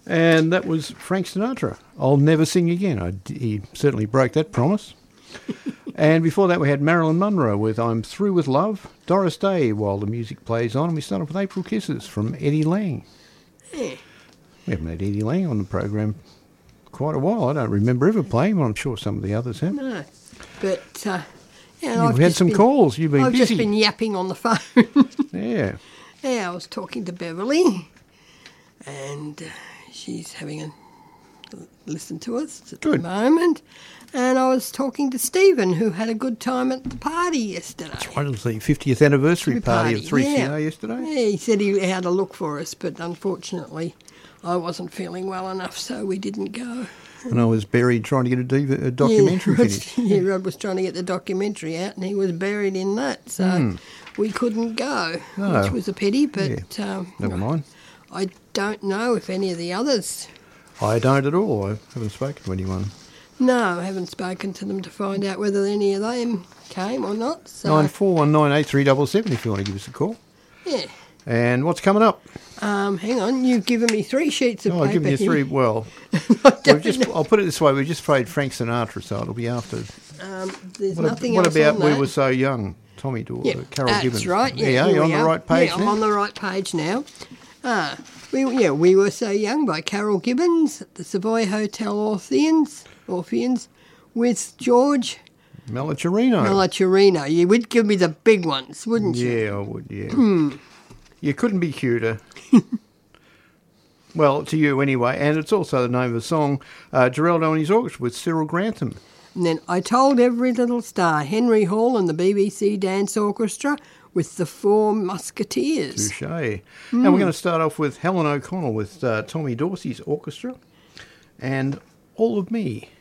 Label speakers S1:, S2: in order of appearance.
S1: And that was Frank Sinatra. I'll Never Sing Again. He certainly broke that promise. And before that we had Marilyn Monroe with I'm Through With Love, Doris Day while the music plays on, and we started with April Kisses from Eddie Lang.
S2: Yeah.
S1: We haven't had Eddie Lang on the program quite a while. I don't remember ever playing, but I'm sure some of the others have.
S2: No, but
S1: You've had some calls. You've been
S2: I've
S1: busy.
S2: just been yapping on the phone.
S1: Yeah.
S2: Yeah, I was talking to Beverly, and she's having a listen to us at the moment. And I was talking to Stephen, who had a good time at the party yesterday.
S1: That's right, it was the 50th anniversary party of 3CR yesterday.
S2: Yeah, he said he had a look for us, but unfortunately I wasn't feeling well enough, so we didn't go.
S1: And I was buried trying to get a documentary finished.
S2: Yeah, Rod was trying to get the documentary out, and he was buried in that, so we couldn't go, which was a pity, but
S1: never mind.
S2: I don't know if any of the others...
S1: I don't at all. I haven't spoken to anyone.
S2: No, I haven't spoken to them to find out whether any of them came or not. So.
S1: 94198377 if you want to give us a call.
S2: Yeah.
S1: And what's coming up?
S2: Hang on, you've given me 3 sheets of paper.
S1: I've given you 3. Well, I'll put it this way: we just played Frank Sinatra, so it'll be after.
S2: There's nothing
S1: else. What about
S2: on
S1: We
S2: that.
S1: Were So Young? Tommy Dorsey, Carol Gibbons.
S2: That's right.
S1: Yeah, you're on the right page now.
S2: I'm on the right page now. We Were So Young by Carol Gibbons at the Savoy Hotel Orpheans with George Melachorino. You would give me the big ones, wouldn't you?
S1: Yeah, I would, yeah. You couldn't be cuter. Well, to you anyway. And it's also the name of the song, Geraldo and his Orchestra with Cyril Grantham.
S2: And then I Told Every Little Star, Henry Hall and the BBC Dance Orchestra with the Four Musketeers.
S1: Touche. And we're going to start off with Helen O'Connell with Tommy Dorsey's orchestra and All of Me.